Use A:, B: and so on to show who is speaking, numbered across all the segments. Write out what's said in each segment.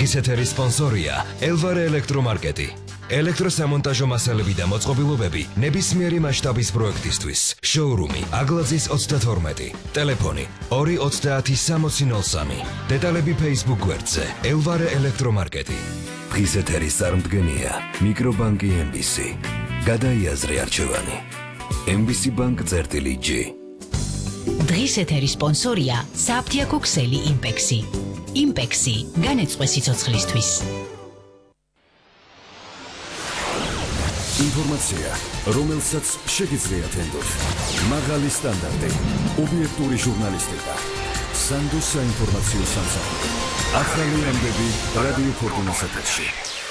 A: დღის ეთერის სპონსორია ელვარე ელექტრომარკეტი. ელექტროსამონტაჟო მასალები და მოწყობილობები ნებისმიერი მასშტაბის პროექტისთვის. შოურუმი აგლაძის 32. ტელეფონი 2306003. დეტალები Facebook გვერდზე ელვარე ელექტრომარკეტი. დღის ეთერის წარმდგენია მიკრობანკი MBC. გადაიაზრე არჩევანი. MBC bank-G.
B: დღის ეთერის სპონსორია საფთიაქო ქსელი იმპექსი. იმპექსი განეწყვე სიცოცხლისთვის.
C: ინფორმაცია, რომელსაც შეგიძლიათ ენდოთ. მაღალი სტანდარტი, ობიექტური ჟურნალისტიკა. სანდოს საინფორმაციო სამსახური. ახალი ამბები რადიო ფორტუნას ეთერში.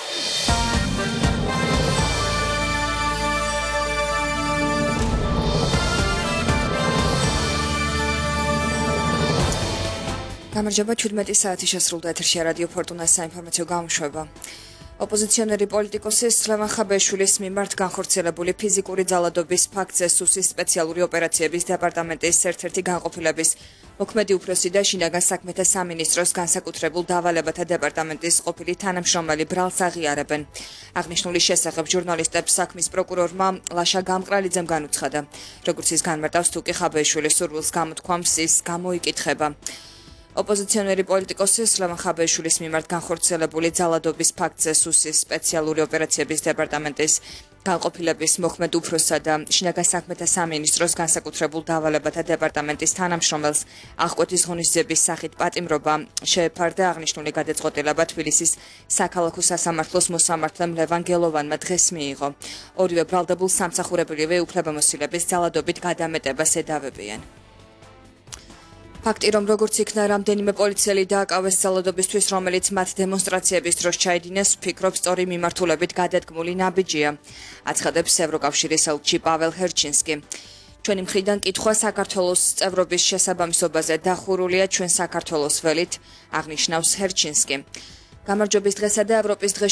D: გამარჯობა 17 საათი შესრულდა ეთერში რადიო ფორტუნას საინფორმაციო გამოშვება. ოპოზიციონერი პოლიტიკოსი სლევან ხაბეშვილის მიმართ განხორციელებული ფიზიკური ძალადობის ფაქტზე სუსის სპეციალური ოპერაციების დეპარტამენტის ერთ-ერთი განყოფილების მოქმედი უფროსი და შინაგან საქმეთა სამინისტროს განსაკუთრებულ დავალებათა დეპარტამენტის ყოფილი თანამშრომელი ბრალს აღიარებენ. აღნიშნული შესახებ ჟურნალისტებს საქმის პროკურორმა ლაშა გამყრალიძემ განუცხადა. როგორც ის განმარტავს, თუ კი ხაბეშვილის სურვილს გამოთქვამს, ის გამოიკითხება. ოპოზიციონერი პოლიტიკოსი სლევან ხაბეშვილის მიმართ განხორციელებული ძალადობის ფაქტზე სუსის სპეციალური ოპერაციების დეპარტამენტის განყოფილების მოქმედ უფროსსა და შინაგან საქმეთა სამინისტროს განსაკუთრებულ დავალებათა დეპარტამენტის თანამშრომელს აღკვეთის ღონისძიების სახით პატიმრობა შეეფარდა. აღნიშნული გადაწყვეტილება თბილისის საქალაქო სასამართლოს მოსამართლემ ლევან გელოვანმა დღეს მიიღო. ორივე ბრალდებულ სამსახურებრივი უფლებამოსილების ძალადობით გადამეტებას ედავებიან. ფაქტი, რომ როგორც იქნა რამდენიმე პოლიციელი დააკავეს ძალადობისთვის, რომელიც მათ დემონსტრაციების დროს ჩაედინეს, ვფიქრობ, სწორი მიმართულებით გადადგმული ნაბიჯია, აცხადებს ევროკავშირის ელჩი პაվել ჰერჩინსკი. ჩვენი მხრიდან კითხვა საქართველოს წევრობის შესაბამისობაზე დახურულია ჩვენ საქართველოს ველით, აღნიშნავს ჰერჩინსკი. გამარჯვების დღესა და ევროპის დღეს